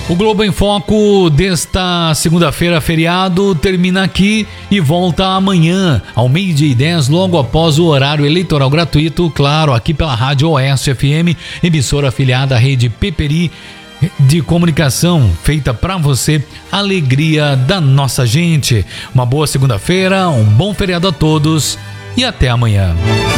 O Globo em Foco desta segunda-feira, feriado, termina aqui e volta amanhã, ao 12:10, logo após o horário eleitoral gratuito, claro, aqui pela Rádio Oeste FM, emissora afiliada à Rede Peperi de comunicação, feita para você, alegria da nossa gente. Uma boa segunda-feira, um bom feriado a todos e até amanhã.